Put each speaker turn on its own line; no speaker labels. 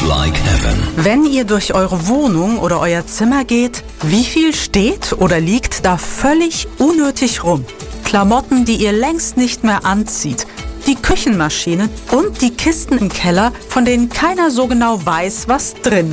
like heaven.
Wenn ihr durch eure Wohnung oder euer Zimmer geht, wie viel steht oder liegt da völlig unnötig rum? Klamotten, die ihr längst nicht mehr anzieht, die Küchenmaschine und die Kisten im Keller, von denen keiner so genau weiß, was drin